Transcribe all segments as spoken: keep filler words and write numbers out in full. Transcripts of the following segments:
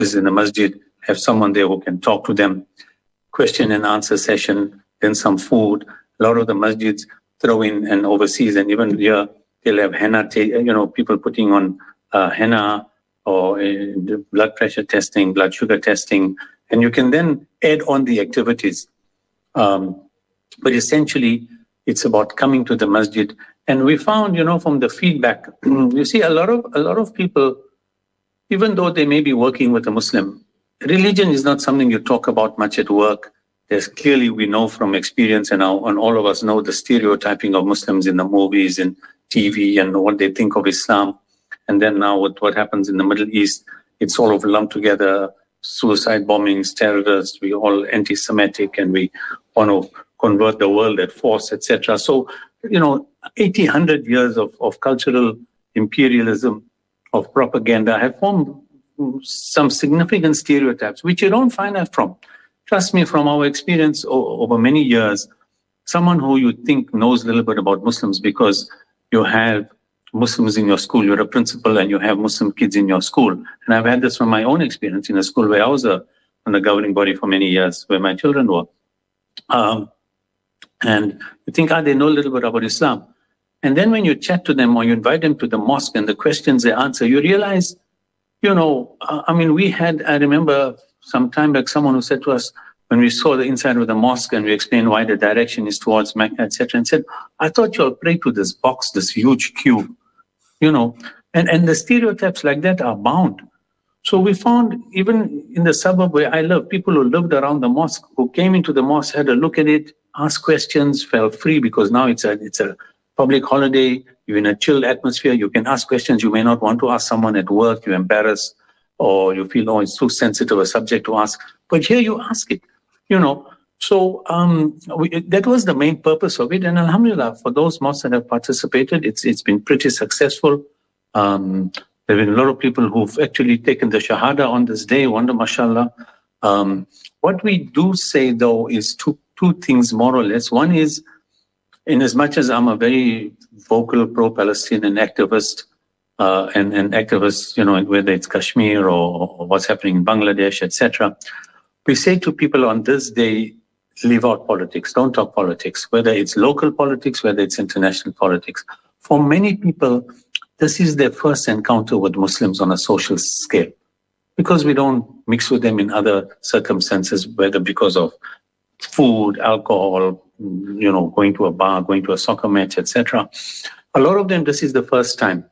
in the masjid, have someone there who can talk to them, question and answer session, then some food. A lot of the masjids throw in, and overseas and even here, they'll have henna, you know, people putting on uh, henna or uh, blood pressure testing, blood sugar testing, and you can then add on the activities. Um, but essentially, it's about coming to the masjid. And we found, you know, from the feedback, you see a lot of a lot of people, even though they may be working with a Muslim, religion is not something you talk about much at work. There's clearly, we know from experience, and, our, and all of us know the stereotyping of Muslims in the movies and T V and what they think of Islam. And then now with what happens in the Middle East, it's all of lumped together, suicide bombings, terrorists, we all anti-Semitic, and we want to convert the world at force, et cetera. So, you know, eighty, one hundred years of, of cultural imperialism, of propaganda have formed some significant stereotypes, which you don't find out from. Trust me, from our experience over many years, someone who you think knows a little bit about Muslims because you have Muslims in your school, you're a principal and you have Muslim kids in your school. And I've had this from my own experience in a school where I was a, on the governing body for many years, where my children were. Um, and you think, ah, they know a little bit about Islam. And then when you chat to them or you invite them to the mosque and the questions they answer, you realize, you know, uh, I mean, we had, I remember some time back, someone who said to us, when we saw the inside of the mosque and we explained why the direction is towards Mecca, et cetera, and said, I thought you'll pray to this box, this huge cube, you know, and, and the stereotypes like that are bound. So we found, even in the suburb where I live, people who lived around the mosque, who came into the mosque, had a look at it, asked questions, felt free, because now it's a, it's a public holiday, you're in a chilled atmosphere, you can ask questions you may not want to ask someone at work, you're embarrassed, or you feel, oh, it's too sensitive a subject to ask. But here you ask it, you know. So um, we, that was the main purpose of it. And alhamdulillah, for those mosques that have participated, it's it's been pretty successful. Um, there have been a lot of people who've actually taken the Shahada on this day, wonder, mashallah. Um, what we do say, though, is two, two things more or less. One is, in as much as I'm a very vocal pro-Palestinian activist, uh, and, and activists, you know, whether it's Kashmir or, or what's happening in Bangladesh, et cetera, we say to people on this day, leave out politics, don't talk politics, whether it's local politics, whether it's international politics. For many people, this is their first encounter with Muslims on a social scale, because we don't mix with them in other circumstances, whether because of food, alcohol, you know, going to a bar, going to a soccer match, et cetera. A lot of them, this is the first time.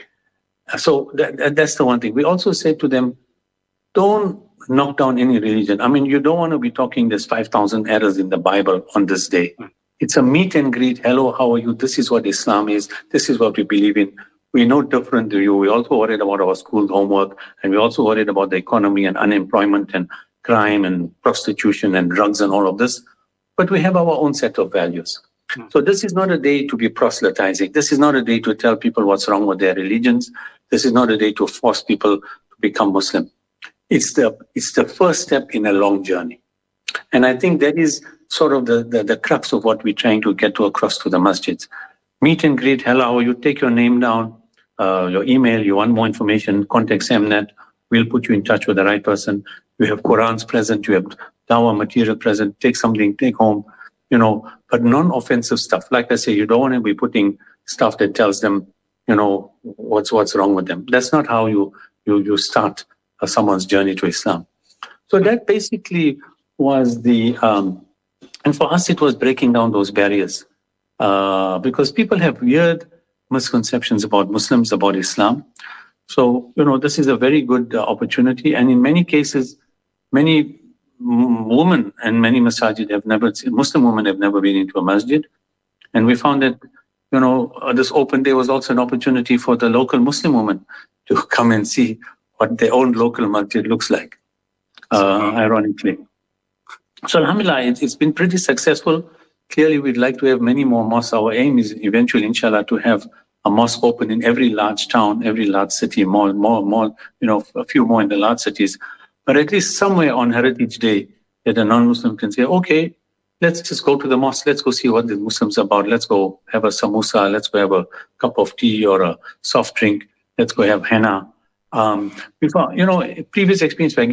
So that, that's the one thing. We also say to them, don't knock down any religion. I mean, you don't want to be talking there's five thousand errors in the Bible on this day. It's a meet and greet. Hello, how are you? This is what Islam is. This is what we believe in. We're no different to you. We're also worried about our school homework, and we're also worried about the economy and unemployment and crime and prostitution and drugs and all of this. But we have our own set of values. Mm. So this is not a day to be proselytizing. This is not a day to tell people what's wrong with their religions. This is not a day to force people to become Muslim. It's the it's the first step in a long journey. And I think that is sort of the, the, the crux of what we're trying to get to across to the masjids. Meet and greet, hello, how are you? Take your name down, uh, your email, you want more information, contact SEMNet. We'll put you in touch with the right person. You have Qurans present, you have dawah material present, take something, take home, you know, but non-offensive stuff. Like I say, you don't want to be putting stuff that tells them, you know, what's what's wrong with them. That's not how you you you start uh, someone's journey to Islam. So that basically was the, um, and for us it was breaking down those barriers, uh, because people have weird misconceptions about Muslims, about Islam. So, you know, this is a very good uh, opportunity. And in many cases, many m- women and many masajid have never, Muslim women have never been into a masjid. And we found that, you know, uh, this open day was also an opportunity for the local Muslim women to come and see what their own local masjid looks like, uh, ironically. So alhamdulillah, it's, it's been pretty successful. Clearly, we'd like to have many more mosques. Our aim is eventually, inshallah, to have a mosque open in every large town, every large city, more, more, more, you know, a few more in the large cities. But at least somewhere on Heritage Day that a non-Muslim can say, okay, let's just go to the mosque. Let's go see what the Muslims are about. Let's go have a samosa. Let's go have a cup of tea or a soft drink. Let's go have henna. Um, before, you know, previous experience,